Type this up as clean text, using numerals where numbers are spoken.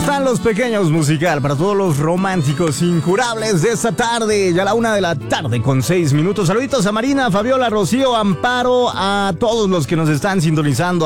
están los pequeños musical? Para todos los románticos incurables de esta tarde, ya a la 1:00 con 6 minutos. Saluditos a Marina, Fabiola, Rocío, Amparo, a todos los que nos están sintonizando